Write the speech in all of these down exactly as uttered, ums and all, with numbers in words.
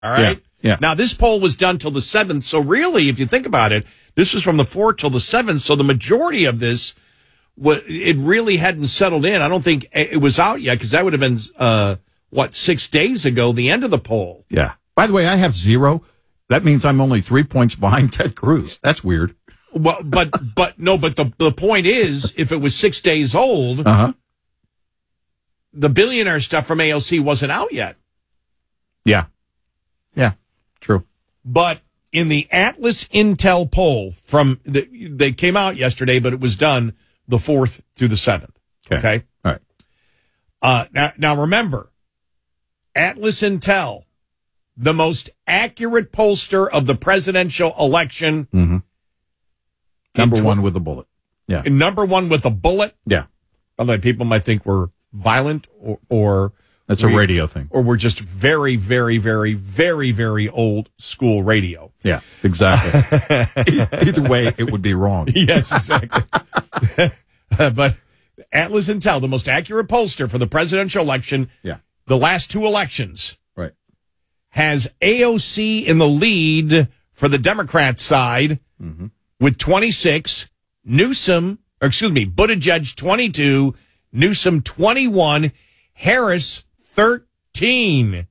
All right? Yeah, yeah. Now, this poll was done till the seventh, so really, if you think about it, this was from the fourth till the seventh, so the majority of this, it really hadn't settled in. I don't think it was out yet, because that would have been, uh, what, six days ago, the end of the poll. Yeah. By the way, I have zero. That means I'm only three points behind Ted Cruz. That's weird. Well, but, but, no, but the, the point is, if it was six days old, uh-huh. the billionaire stuff from A O C wasn't out yet. Yeah. Yeah, true. But in the Atlas Intel poll from the, they came out yesterday, but it was done the fourth through the seventh. Okay. Okay. All right. Uh, now, now remember, Atlas Intel, the most accurate pollster of the presidential election. Mm-hmm. Number tw- one with a bullet. Yeah. Number one with a bullet. Yeah. By the way, people might think we're violent or, or that's we, a radio thing. Or we're just very, very, very, very, very old school radio. Yeah, exactly. Either way, it would be wrong. Yes, exactly. But Atlas Intel, the most accurate pollster for the presidential election, yeah. the last two elections, right, has A O C in the lead for the Democrat side mm-hmm. with twenty-six, Newsom, or excuse me, Buttigieg twenty-two, Newsom twenty-one, Harris thirteen.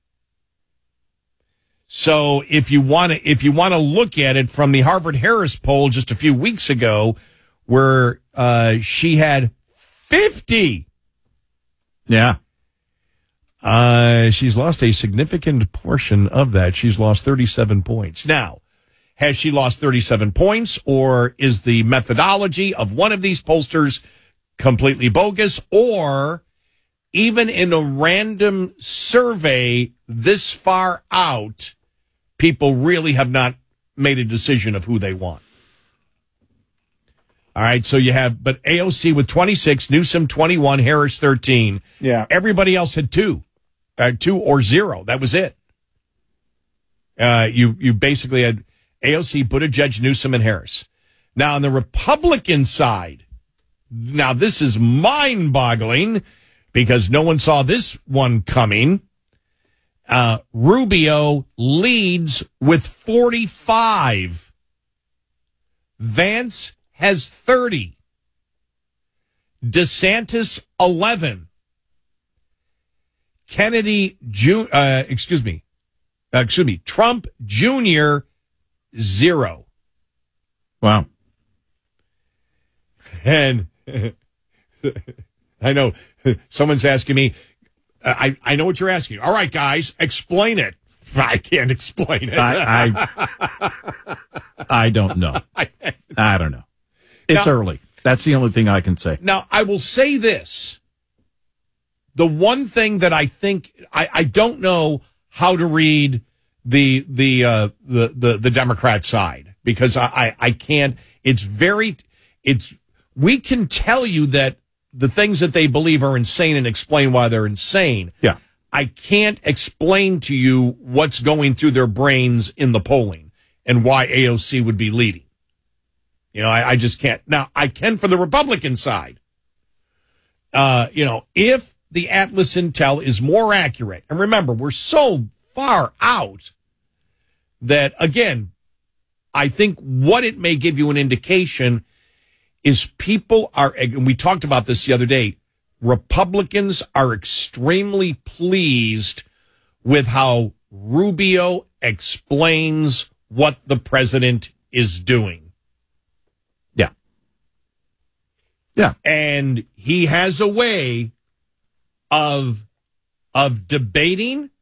So if you want to, if you want to look at it from the Harvard Harris poll just a few weeks ago, where uh, she had fifty. Yeah. Uh, she's lost a significant portion of that. She's lost thirty-seven points. Now, has she lost thirty-seven points, or is the methodology of one of these pollsters completely bogus, or even in a random survey this far out, people really have not made a decision of who they want? All right, so you have, but A O C with twenty-six, Newsom twenty-one, Harris thirteen. Yeah. Everybody else had two, uh, two or zero. That was it. Uh, you, you basically had A O C, Buttigieg, Newsom, and Harris. Now, on the Republican side, now this is mind-boggling because no one saw this one coming. Uh, Rubio leads with forty-five. Vance has thirty. DeSantis, eleven. Kennedy, Ju- uh, excuse me, uh, excuse me, Trump Junior, zero. Wow. And I know someone's asking me, I, I know what you're asking. All right, guys, explain it. I can't explain it. I I, I don't know. I don't know. It's now, early. That's the only thing I can say. Now, I will say this. The one thing that I think, I, I don't know how to read the the uh, the, the the Democrat side, because I, I, I can't, it's very, it's, we can tell you that the things that they believe are insane and explain why they're insane. Yeah. I can't explain to you what's going through their brains in the polling and why A O C would be leading. You know, I, I just can't. Now, I can for the Republican side. Uh, you know, if the Atlas Intel is more accurate, and remember, we're so far out that, again, I think what it may give you an indication is people are, and we talked about this the other day, Republicans are extremely pleased with how Rubio explains what the president is doing. Yeah. Yeah. And he has a way of, of debating,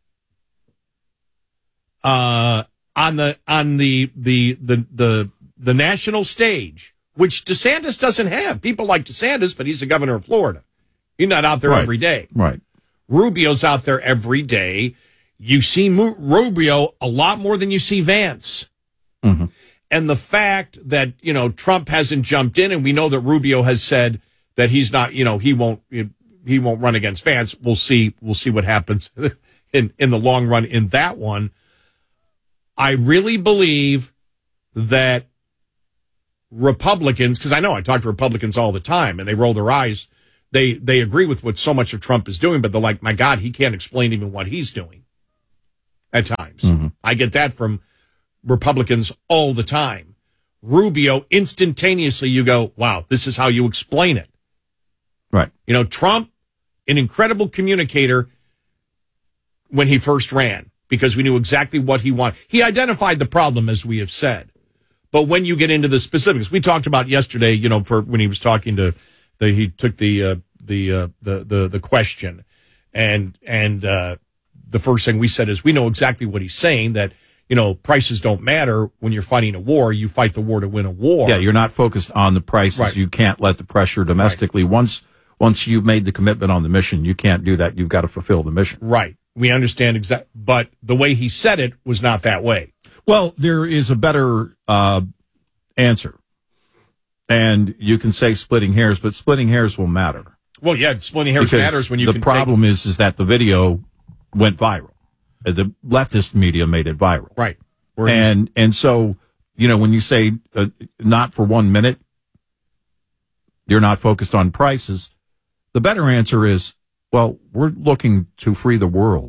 uh, on the, on the, the, the, the, the national stage, which DeSantis doesn't have. People like DeSantis, but he's the governor of Florida. He's not out there right. every day. Right. Rubio's out there every day. You see Rubio a lot more than you see Vance. Mm-hmm. And the fact that, you know, Trump hasn't jumped in, and we know that Rubio has said that he's not, you know, he won't, he won't run against Vance. We'll see, we'll see what happens in, in the long run in that one. I really believe that Republicans, because I know I talk to Republicans all the time and they roll their eyes. They, they agree with what so much of Trump is doing, but they're like, my God, he can't explain even what he's doing. at times. Mm-hmm. I get that from Republicans all the time. Rubio, instantaneously you go, wow, this is how you explain it. Right. You know, Trump, an incredible communicator when he first ran, because we knew exactly what he wanted. He identified the problem, as we have said. But when you get into the specifics, we talked about yesterday, you know, for when he was talking to the, he took the, uh, the, uh, the, the, the question and, and, uh, the first thing we said is we know exactly what he's saying, that, you know, prices don't matter when you're fighting a war. You fight the war to win a war. Yeah, you're not focused on the prices. Right. You can't let the pressure domestically. Right. Once once you've made the commitment on the mission, you can't do that. You've got to fulfill the mission. Right. We understand exactly. But the way he said it was not that way. Well, there is a better uh, answer. And you can say splitting hairs, but splitting hairs will matter. Well, yeah, splitting hairs because matters when you the can problem take... is, is that the video went viral. The leftist media made it viral. Right. Where and and so, you know, when you say uh, not for one minute, you're not focused on prices, the better answer is, well, we're looking to free the world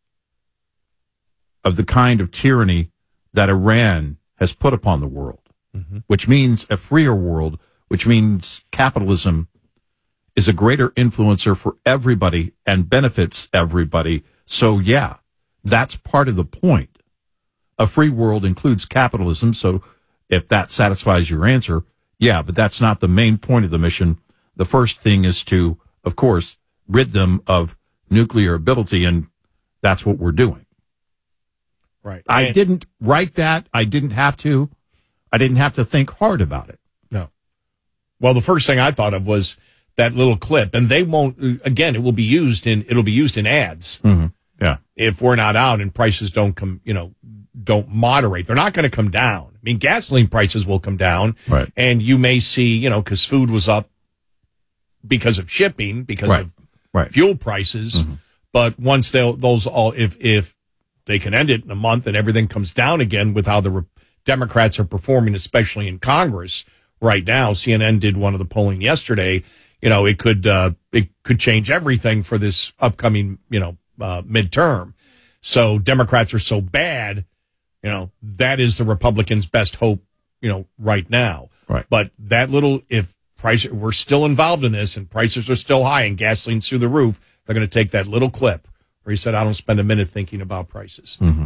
of the kind of tyranny that Iran has put upon the world, mm-hmm. which means a freer world, which means capitalism is a greater influencer for everybody and benefits everybody. So, yeah, that's part of the point. A free world includes capitalism, so if that satisfies your answer, yeah, but that's not the main point of the mission. The first thing is to, of course, rid them of nuclear ability, and that's what we're doing. Right. I and, didn't write that. I didn't have to. I didn't have to think hard about it. No. Well, the first thing I thought of was that little clip, and they won't, again, it will be used in, it'll be used in ads. Mm-hmm. Yeah. If we're not out and prices don't come, you know, don't moderate, they're not going to come down. I mean, gasoline prices will come down. Right. And you may see, you know, because food was up because of shipping, because right. of right. fuel prices. Mm-hmm. But once they'll, those all, if, if they can end it in a month and everything comes down again with how the re- Democrats are performing, especially in Congress right now, C N N did one of the polling yesterday, you know, it could, uh, it could change everything for this upcoming, you know, uh, midterm. So Democrats are so bad, you know, that is the Republicans' best hope, you know, right now. Right. But that little, if price, we're still involved in this and prices are still high and gasoline's through the roof, they're going to take that little clip where he said, I don't spend a minute thinking about prices. Mm-hmm.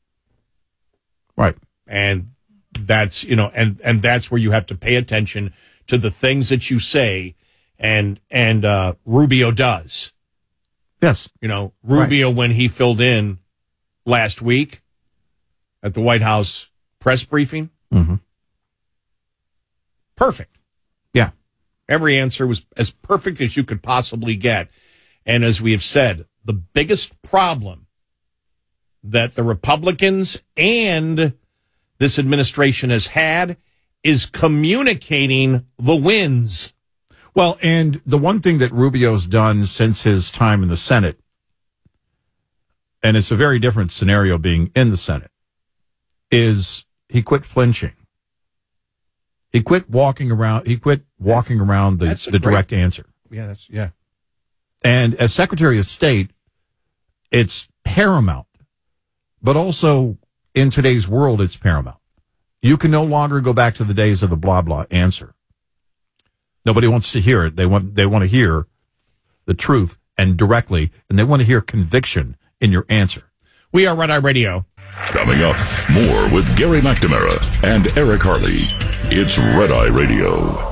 Right. And that's, you know, and, and that's where you have to pay attention to the things that you say. And, and, uh, Rubio does. Yes. You know, Rubio, right. when he filled in last week at the White House press briefing. Mm-hmm. Perfect. Yeah. Every answer was as perfect as you could possibly get. And as we have said, the biggest problem that the Republicans and this administration has had is communicating the wins. Well, and the one thing that Rubio's done since his time in the Senate, and it's a very different scenario being in the Senate, is he quit flinching. He quit walking around. He quit walking that's, around the, the great, direct answer. Yeah, that's, yeah. And as Secretary of State, it's paramount. But also, in today's world, it's paramount. You can no longer go back to the days of the blah, blah answer. Nobody wants to hear it. They want, they want to hear the truth and directly, and they want to hear conviction in your answer. We are Red Eye Radio. Coming up, more with Gary McNamara and Eric Harley. It's Red Eye Radio.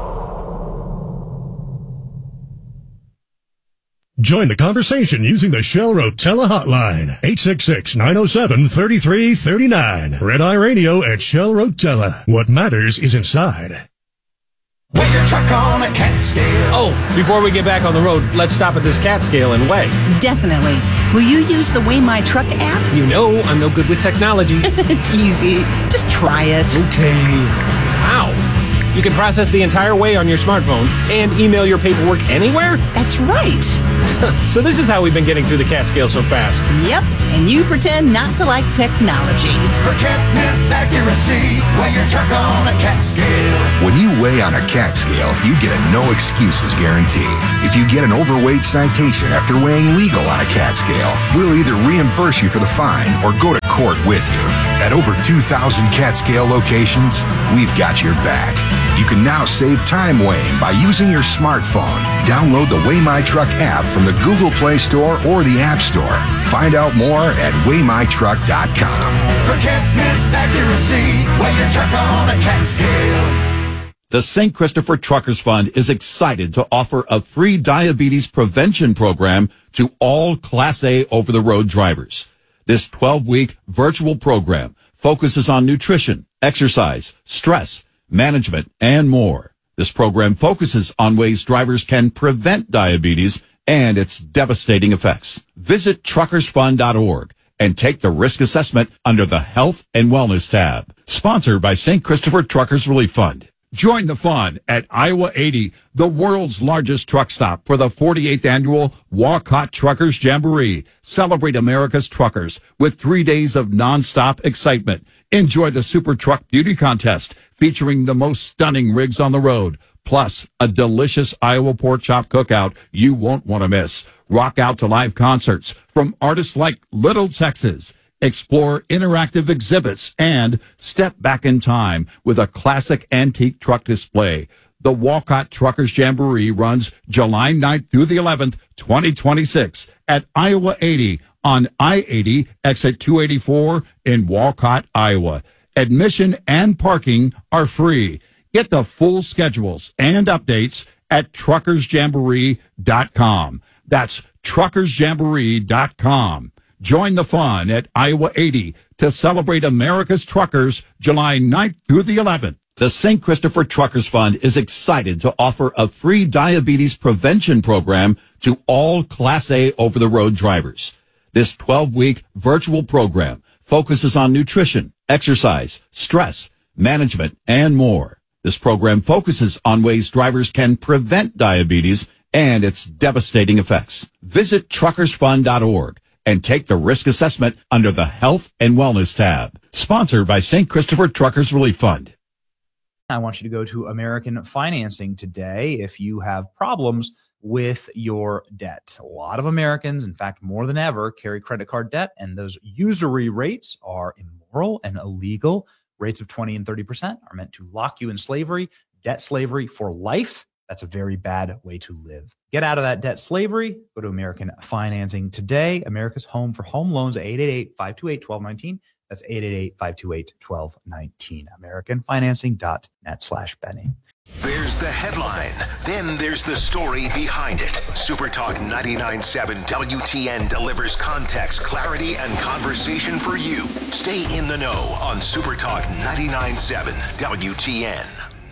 Join the conversation using the Shell Rotella hotline, eight six six, nine oh seven, three three three nine. Red Eye Radio at Shell Rotella. What matters is inside. Weigh your truck on a cat scale. Oh, before we get back on the road, let's stop at this cat scale and weigh. Definitely. Will you use the Weigh My Truck app? You know I'm no good with technology. It's easy. Just try it. Okay. Wow. You can process the entire way on your smartphone and email your paperwork anywhere? That's right. So this is how we've been getting through the Catskill so fast. Yep, and you pretend not to like technology. Forget miss accuracy. Weigh your truck on a cat scale. When you weigh on a cat scale, you get a no excuses guarantee. If you get an overweight citation after weighing legal on a cat scale, we'll either reimburse you for the fine or go to court with you. At over two thousand cat scale locations, we've got your back. You can now save time weighing by using your smartphone. Download the Weigh My Truck app from the Google Play Store or the App Store. Find out more at weigh my truck dot com. Forget miss accuracy. Weigh your truck on a cat scale. The Saint Christopher Truckers Fund is excited to offer a free diabetes prevention program to all Class A over-the-road drivers. This twelve-week virtual program focuses on nutrition, exercise, stress, management, and more. This program focuses on ways drivers can prevent diabetes and its devastating effects. Visit truckers fund dot org and take the risk assessment under the Health and Wellness tab. Sponsored by Saint Christopher Truckers Relief Fund. Join the fun at Iowa eighty, the world's largest truck stop, for the forty-eighth annual Walcott Truckers Jamboree. Celebrate America's truckers with three days of nonstop excitement. Enjoy the Super Truck Beauty Contest featuring the most stunning rigs on the road, plus a delicious Iowa pork chop cookout you won't want to miss. Rock out to live concerts from artists like Little Texas. Explore interactive exhibits and step back in time with a classic antique truck display. The Walcott Truckers Jamboree runs July ninth through the eleventh, twenty twenty-six at Iowa eighty on I eighty exit two eighty-four in Walcott, Iowa. Admission and parking are free. Get the full schedules and updates at truckers jamboree dot com. That's truckers jamboree dot com. Join the fun at Iowa eighty to celebrate America's truckers July ninth through the eleventh. The Saint Christopher Truckers Fund is excited to offer a free diabetes prevention program to all Class A over-the-road drivers. This twelve-week virtual program focuses on nutrition, exercise, stress, management, and more. This program focuses on ways drivers can prevent diabetes and its devastating effects. Visit truckers fund dot org and take the risk assessment under the Health and Wellness tab. Sponsored by Saint Christopher Truckers Relief Fund. I want you to go to American Financing today if you have problems with your debt. A lot of Americans, in fact, more than ever, carry credit card debt, and those usury rates are immoral and illegal. Rates of twenty and thirty percent are meant to lock you in slavery, debt slavery for life. That's a very bad way to live. Get out of that debt slavery. Go to American Financing today. America's home for home loans, eight eight eight, five two eight, one two one nine. That's eight eight eight, five two eight, one two one nine. American Financing dot net slash Benny. There's the headline. Then there's the story behind it. SuperTalk ninety-nine point seven W T N delivers context, clarity, and conversation for you. Stay in the know on SuperTalk ninety-nine point seven W T N.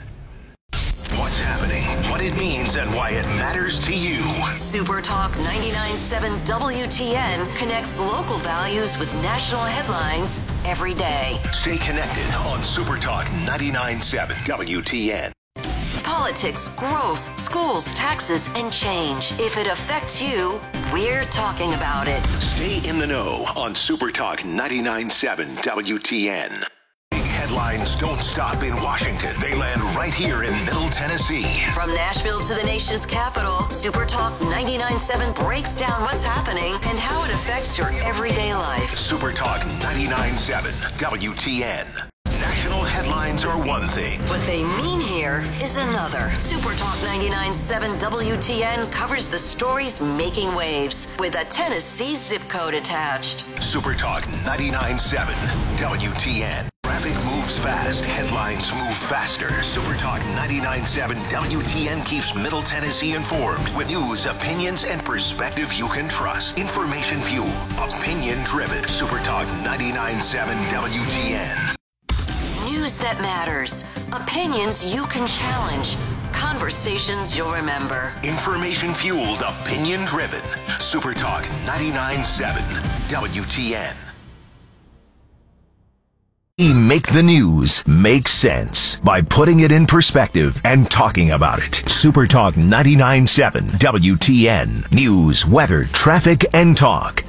What's happening, what it means, and why it matters to you. SuperTalk ninety-nine point seven W T N connects local values with national headlines every day. Stay connected on SuperTalk ninety-nine point seven W T N. Politics, growth, schools, taxes, and change. If it affects you, we're talking about it. Stay in the know on SuperTalk ninety-nine point seven W T N. Headlines don't stop in Washington. They land right here in Middle Tennessee. From Nashville to the nation's capital, SuperTalk ninety-nine point seven breaks down what's happening and how it affects your everyday life. SuperTalk ninety-nine point seven W T N. National headlines are one thing. What they mean here is another. SuperTalk ninety-nine point seven W T N covers the stories making waves with a Tennessee zip code attached. SuperTalk ninety-nine point seven W T N. Traffic moves fast. Headlines move faster. SuperTalk ninety-nine point seven W T N keeps Middle Tennessee informed with news, opinions, and perspective you can trust. Information fuel. Opinion driven. SuperTalk ninety-nine point seven W T N. News that matters. Opinions you can challenge. Conversations you'll remember. Information fueled, opinion driven. SuperTalk ninety-nine point seven W T N. We make the news make sense by putting it in perspective and talking about it. Super Talk ninety-nine point seven W T N. News, weather, traffic, and talk.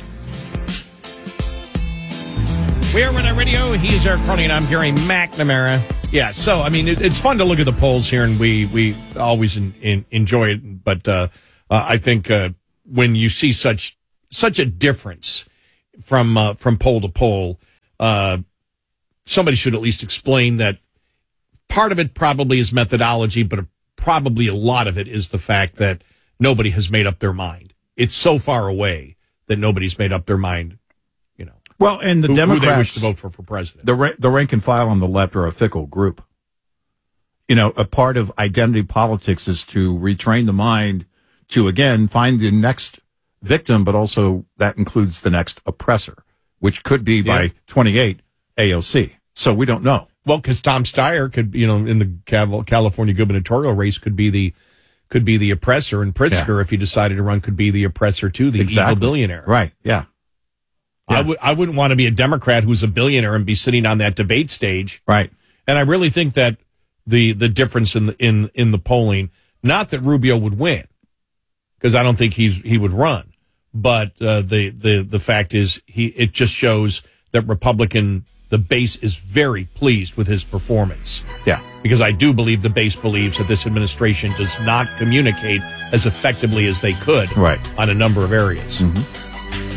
We are Red Eye Radio. He's Eric Carney, and I'm Gary McNamara. Yeah, so, I mean, it, it's fun to look at the polls here, and we, we always in, in, enjoy it. But uh, uh, I think uh, when you see such such a difference from uh, from poll to poll, uh, somebody should at least explain that part of it probably is methodology, but probably a lot of it is the fact that nobody has made up their mind. It's so far away that nobody's made up their mind, you know. Well, and the who, Democrats, who they wish to vote for for president. The, ra- the rank and file on the left are a fickle group. You know, a part of identity politics is to retrain the mind to, again, find the next victim, but also that includes the next oppressor, which could be yeah. by twenty-eight A O C. So we don't know. Well, because Tom Steyer could, you know, in the California gubernatorial race, could be the could be the oppressor, and Pritzker, yeah. if he decided to run, could be the oppressor too, the exactly. evil billionaire. Right? Yeah. yeah. I would I wouldn't want to be a Democrat who's a billionaire and be sitting on that debate stage. Right. And I really think that the the difference in the, in in the polling, not that Rubio would win, because I don't think he's he would run, but uh, the the the fact is he it just shows that Republican. The base is very pleased with his performance. Yeah. Because I do believe the base believes that this administration does not communicate as effectively as they could right. on a number of areas. Mm-hmm.